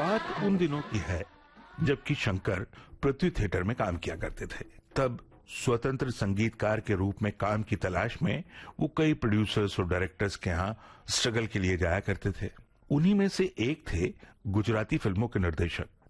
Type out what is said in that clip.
बात उन दिनों की है जबकि शंकर पृथ्वी थिएटर में काम किया करते थे। तब स्वतंत्र संगीतकार के रूप में काम की तलाश में वो कई प्रोड्यूसर्स और डायरेक्टर्स के यहाँ स्ट्रगल के लिए जाया करते थे। उन्हीं में से एक थे गुजराती फिल्मों के निर्देशक